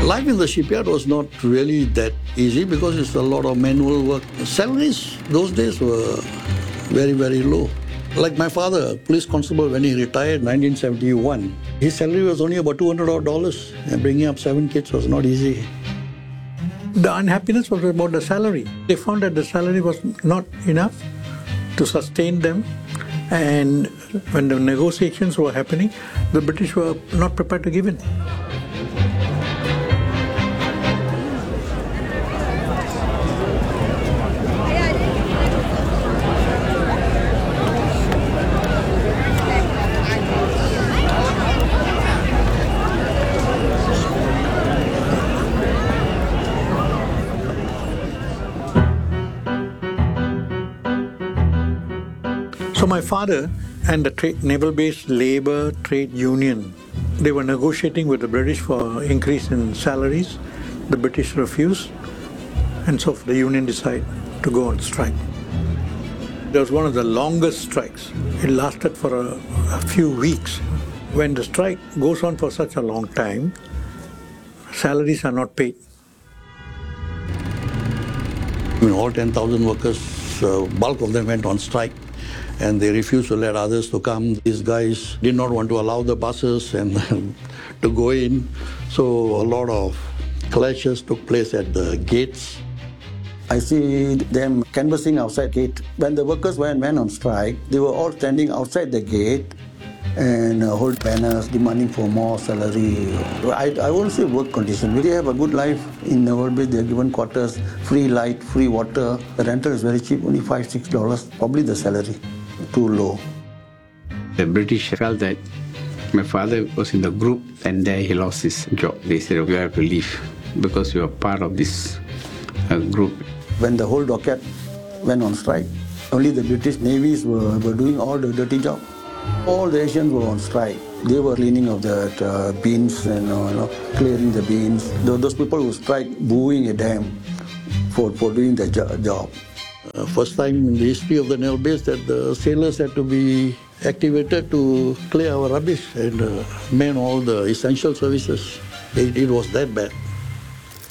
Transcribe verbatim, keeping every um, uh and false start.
Life in the shipyard was not really that easy because it's a lot of manual work. Salaries those days were very, very low. Like my father, police constable, when he retired in nineteen seventy-one, his salary was only about two hundred dollars, and bringing up seven kids was not easy. The unhappiness was about the salary. They found that the salary was not enough to sustain them, and when the negotiations were happening, the British were not prepared to give in. So my father and the trade, naval-based labour trade union, they were negotiating with the British for increase in salaries. The British refused, and so the union decided to go on strike. It was one of the longest strikes. It lasted for a, a few weeks. When the strike goes on for such a long time, salaries are not paid. I mean, all ten thousand workers, uh, bulk of them went on strike, and they refused to let others to come. These guys did not want to allow the buses and to go in, so a lot of clashes took place at the gates. I see them canvassing outside the gate. When the workers went, went on strike, they were all standing outside the gate and uh, hold banners demanding for more salary. I, I won't say work conditions. They have a good life in Naval Base. They are given quarters, free light, free water. The rental is very cheap, only five, six dollars. Probably the salary too low. The British felt that my father was in the group, and there he lost his job. They said, "We have to leave because you are part of this uh, group." When the whole docket went on strike, only the British navies were, were doing all the dirty job. All the Asians were on strike. They were cleaning of the uh, beans and uh, you know, clearing the beans. Those people who strike, booing at them for, for doing the jo job. Uh, first time in the history of the naval base that the sailors had to be activated to clear our rubbish and uh, man all the essential services. It, it was that bad.